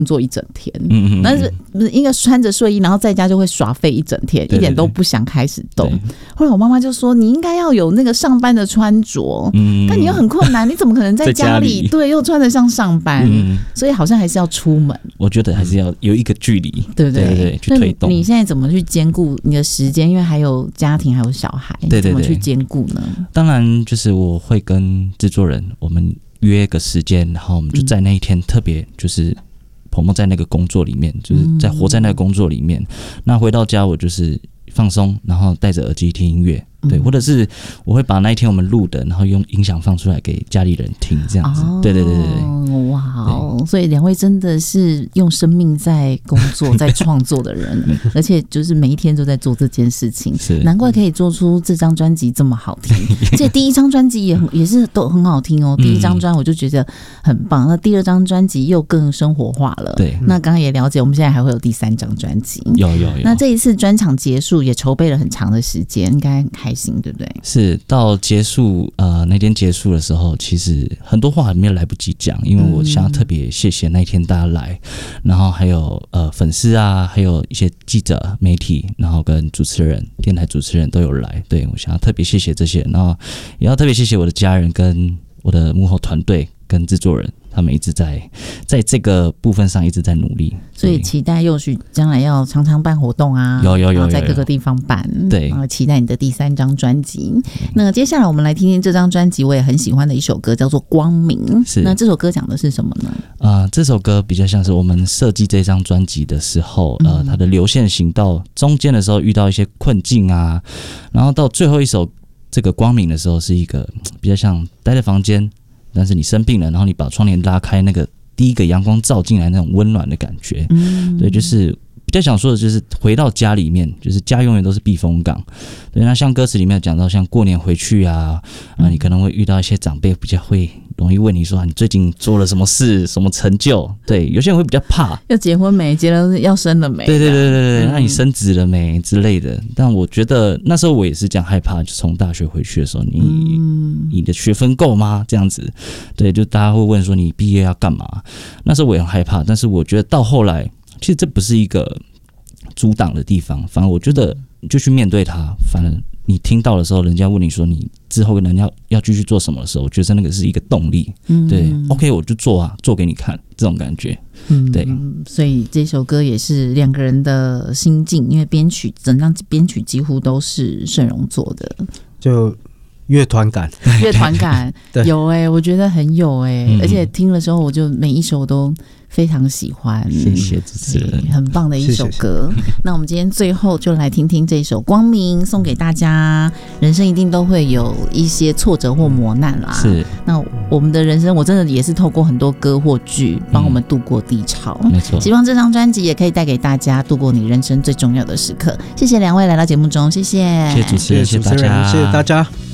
作一整天，但是应该穿着睡衣，然后在家就会耍废一整天，一点都不想开始动。后来我妈妈就说：“你应该要有那个上班的穿着，但你又很困难，你怎么可能在家里对又穿得像上班？所以好像还是要出门。我觉得还是要有一个距离，对不对？对对对，去推动。你现在怎么去兼顾你的时间？因为还有家庭，还有小孩，对对对，怎么去兼顾呢？当然，就是我会跟制作人我们约个时间，然后我们就在那一天特别就是泡沫在那个工作里面，就是在活在那个工作里面。那回到家，我就是放松，然后戴着耳机听音乐。对，或者是我会把那一天我们录的，然后用音响放出来给家里人听，这样子。对对对对对，哇哦！所以两位真的是用生命在工作、在创作的人，而且就是每一天都在做这件事情，难怪可以做出这张专辑这么好听。而且第一张专辑也是都很好听哦，第一张专我就觉得很棒，那第二张专辑又更生活化了。对，那刚刚也了解，我们现在还会有第三张专辑，有。那这一次专场结束也筹备了很长的时间，应该开心，对不对？是，到结束那天结束的时候，其实很多话还没有来不及讲，因为我想要特别谢谢那一天大家来，然后还有粉丝啊，还有一些记者、媒体，然后跟主持人、电台主持人都有来，对，我想要特别谢谢这些，然后也要特别谢谢我的家人跟我的幕后团队跟制作人。他们一直在这个部分上一直在努力，所以期待佑许将来要常常办活动啊，有在各个地方办，对，然后期待你的第三张专辑。那接下来我们来听听这张专辑我也很喜欢的一首歌，叫做《光明》。是，那这首歌讲的是什么呢？这首歌比较像是我们设计这张专辑的时候，它的流线型到中间的时候遇到一些困境啊，然后到最后一首这个《光明》的时候，是一个比较像待在房间。但是你生病了，然后你把窗帘拉开，那个第一个阳光照进来那种温暖的感觉，对，就是比较想说的就是回到家里面，就是家永远都是避风港。对，那像歌词里面有讲到，像过年回去啊，你可能会遇到一些长辈比较会容易问你说你最近做了什么事、什么成就？对，有些人会比较怕，要结婚没？结了要生了没？对对对对对，那你升职了没之类的？但我觉得那时候我也是这样害怕，就从大学回去的时候，你的学分够吗？这样子，对，就大家会问说你毕业要干嘛？那时候我也很害怕，但是我觉得到后来，其实这不是一个阻挡的地方，反而我觉得你就去面对它，反而你听到的时候，人家问你说你之后人要继续做什么的时候，我觉得那个是一个动力。对 ，OK， 我就做啊，做给你看，这种感觉。对，所以这首歌也是两个人的心境，因为整张编曲几乎都是盛荣做的，就乐团感有我觉得很有而且听的时候我就每一首都非常喜欢。谢谢主持人，很棒的一首歌。谢谢。那我们今天最后就来听听这首《光明》，送给大家。人生一定都会有一些挫折或磨难啦，是。那我们的人生，我真的也是透过很多歌或剧帮我们度过低潮，没错。希望这张专辑也可以带给大家度过你人生最重要的时刻。谢谢两位来到节目中，谢谢，谢谢主持人，谢谢大家，谢谢大家。